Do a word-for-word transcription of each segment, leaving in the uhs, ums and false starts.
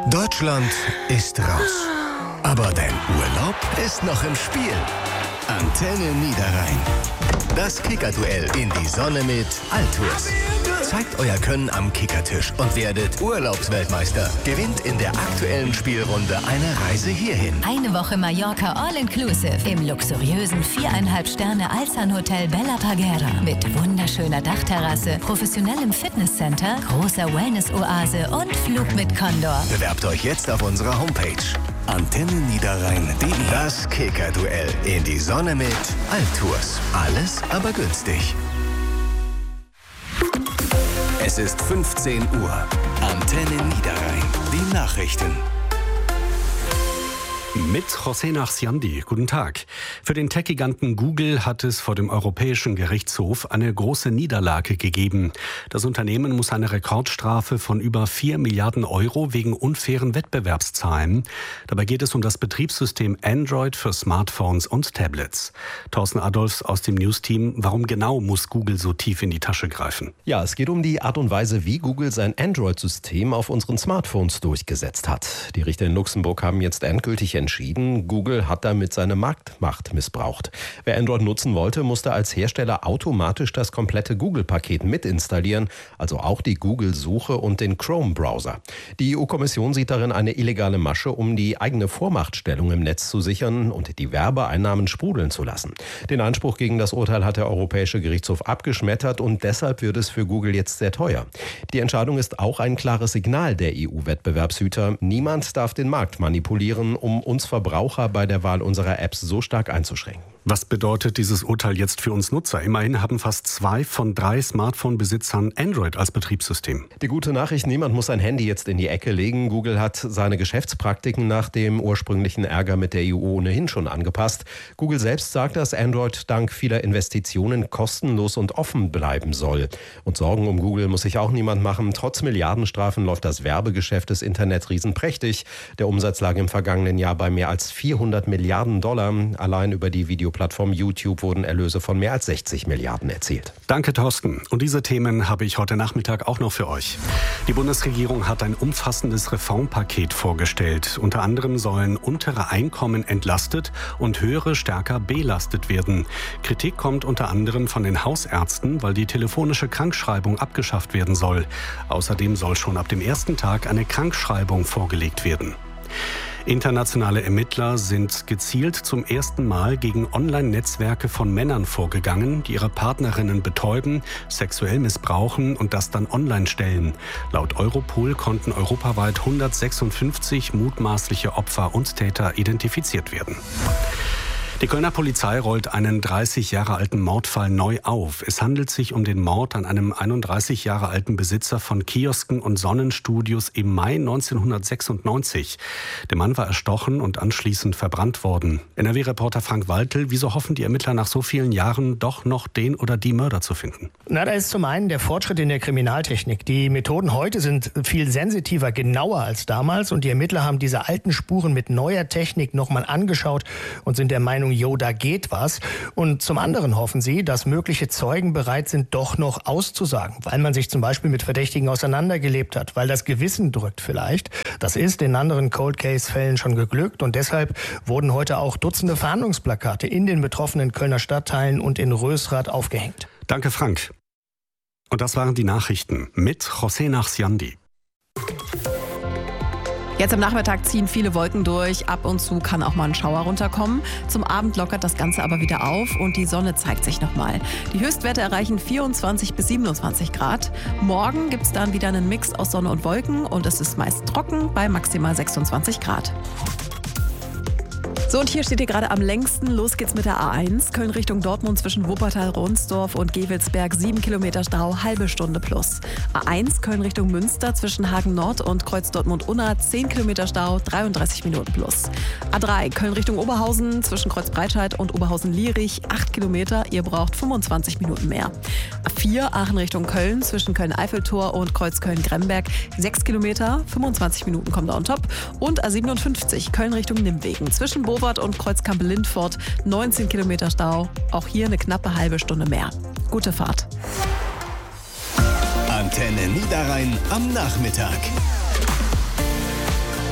Deutschland ist raus. Aber dein Urlaub ist noch im Spiel. Antenne Niederrhein. Das Kickerduell in die Sonne mit Altours. Zeigt euer Können am Kickertisch und werdet Urlaubsweltmeister. Gewinnt in der aktuellen Spielrunde eine Reise hierhin. Eine Woche Mallorca All-Inclusive im luxuriösen viereinhalb Sterne Alsan Hotel Bella Parguera mit wunderschöner Dachterrasse, professionellem Fitnesscenter, großer Wellness-Oase und Flug mit Condor. Bewerbt euch jetzt auf unserer Homepage antenne niederrhein punkt de. Das Kickerduell in die Sonne mit Altours. Alles aber günstig. Es ist fünfzehn Uhr. Antenne Niederrhein. Die Nachrichten. Mit José Nachsiandi. Guten Tag. Für den Tech-Giganten Google hat es vor dem Europäischen Gerichtshof eine große Niederlage gegeben. Das Unternehmen muss eine Rekordstrafe von über vier Milliarden Euro wegen unfairen Wettbewerbs zahlen. Dabei geht es um das Betriebssystem Android für Smartphones und Tablets. Thorsten Adolfs aus dem News-Team. Warum genau muss Google so tief in die Tasche greifen? Ja, es geht um die Art und Weise, wie Google sein Android-System auf unseren Smartphones durchgesetzt hat. Die Richter in Luxemburg haben jetzt endgültig entschieden, entschieden, Google hat damit seine Marktmacht missbraucht. Wer Android nutzen wollte, musste als Hersteller automatisch das komplette Google-Paket mitinstallieren, also auch die Google-Suche und den Chrome-Browser. Die E U-Kommission sieht darin eine illegale Masche, um die eigene Vormachtstellung im Netz zu sichern und die Werbeeinnahmen sprudeln zu lassen. Den Einspruch gegen das Urteil hat der Europäische Gerichtshof abgeschmettert und deshalb wird es für Google jetzt sehr teuer. Die Entscheidung ist auch ein klares Signal der E U-Wettbewerbshüter. Niemand darf den Markt manipulieren, um uns Verbraucher bei der Wahl unserer Apps so stark einzuschränken. Was bedeutet dieses Urteil jetzt für uns Nutzer? Immerhin haben fast zwei von drei Smartphone-Besitzern Android als Betriebssystem. Die gute Nachricht, niemand muss sein Handy jetzt in die Ecke legen. Google hat seine Geschäftspraktiken nach dem ursprünglichen Ärger mit der E U ohnehin schon angepasst. Google selbst sagt, dass Android dank vieler Investitionen kostenlos und offen bleiben soll. Und Sorgen um Google muss sich auch niemand machen. Trotz Milliardenstrafen läuft das Werbegeschäft des Internetriesen prächtig. Der Umsatz lag im vergangenen Jahr bei mehr als vierhundert Milliarden Dollar. Allein über die Video Plattform YouTube wurden Erlöse von mehr als sechzig Milliarden erzielt. Danke, Thorsten. Und diese Themen habe ich heute Nachmittag auch noch für euch. Die Bundesregierung hat ein umfassendes Reformpaket vorgestellt. Unter anderem sollen untere Einkommen entlastet und höhere stärker belastet werden. Kritik kommt unter anderem von den Hausärzten, weil die telefonische Krankschreibung abgeschafft werden soll. Außerdem soll schon ab dem ersten Tag eine Krankschreibung vorgelegt werden. Internationale Ermittler sind gezielt zum ersten Mal gegen Online-Netzwerke von Männern vorgegangen, die ihre Partnerinnen betäuben, sexuell missbrauchen und das dann online stellen. Laut Europol konnten europaweit hundertsechsundfünfzig mutmaßliche Opfer und Täter identifiziert werden. Die Kölner Polizei rollt einen dreißig Jahre alten Mordfall neu auf. Es handelt sich um den Mord an einem einunddreißig Jahre alten Besitzer von Kiosken und Sonnenstudios im Mai neunzehnhundertsechsundneunzig. Der Mann war erstochen und anschließend verbrannt worden. N R W-Reporter Frank Waltel, wieso hoffen die Ermittler nach so vielen Jahren doch noch den oder die Mörder zu finden? Na, da ist zum einen der Fortschritt in der Kriminaltechnik. Die Methoden heute sind viel sensitiver, genauer als damals. Und die Ermittler haben diese alten Spuren mit neuer Technik nochmal angeschaut und sind der Meinung, jo, da geht was. Und zum anderen hoffen sie, dass mögliche Zeugen bereit sind, doch noch auszusagen, weil man sich zum Beispiel mit Verdächtigen auseinandergelebt hat, weil das Gewissen drückt vielleicht. Das ist in anderen Cold-Case-Fällen schon geglückt und deshalb wurden heute auch Dutzende Fahndungsplakate in den betroffenen Kölner Stadtteilen und in Rösrath aufgehängt. Danke, Frank. Und das waren die Nachrichten mit José Nachsiandi. Jetzt am Nachmittag ziehen viele Wolken durch. Ab und zu kann auch mal ein Schauer runterkommen. Zum Abend lockert das Ganze aber wieder auf und die Sonne zeigt sich nochmal. Die Höchstwerte erreichen vierundzwanzig bis siebenundzwanzig Grad. Morgen gibt es dann wieder einen Mix aus Sonne und Wolken und es ist meist trocken bei maximal sechsundzwanzig Grad. So, und hier steht ihr gerade am längsten. Los geht's mit der A eins. Köln Richtung Dortmund zwischen Wuppertal, Ronsdorf und Gewelsberg. sieben Kilometer Stau, halbe Stunde plus. A eins Köln Richtung Münster zwischen Hagen Nord und Kreuz Dortmund-Unna. zehn Kilometer Stau, dreiunddreißig Minuten plus. A drei Köln Richtung Oberhausen zwischen Kreuz Breitscheid und Oberhausen-Lierich. acht Kilometer, ihr braucht fünfundzwanzig Minuten mehr. A vier Aachen Richtung Köln zwischen Köln-Eiffeltor und Kreuz Köln-Gremberg. sechs Kilometer, fünfundzwanzig Minuten kommt da on top. Und A siebenundfünfzig Köln Richtung Nimwegen zwischen Bovard und Kreuz-Kampe-Lindfort, neunzehn Kilometer Stau, auch hier eine knappe halbe Stunde mehr. Gute Fahrt. Antenne Niederrhein am Nachmittag.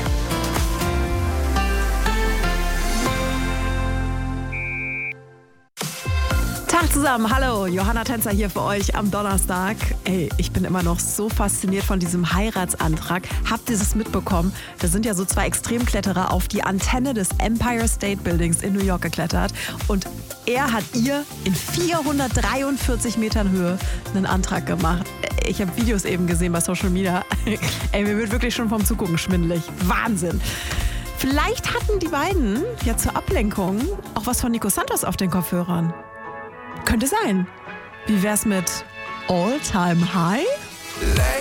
Nacht zusammen. Hallo, Johanna Tänzer hier für euch am Donnerstag. Ey, ich bin immer noch so fasziniert von diesem Heiratsantrag. Habt ihr es mitbekommen? Da sind ja so zwei Extremkletterer auf die Antenne des Empire State Buildings in New York geklettert. Und er hat ihr in vierhundertdreiundvierzig Metern Höhe einen Antrag gemacht. Ich habe Videos eben gesehen bei Social Media. Ey, mir wird wirklich schon vom Zugucken schwindelig. Wahnsinn. Vielleicht hatten die beiden ja zur Ablenkung auch was von Nico Santos auf den Kopfhörern. Könnte sein. Wie wär's mit All Time High?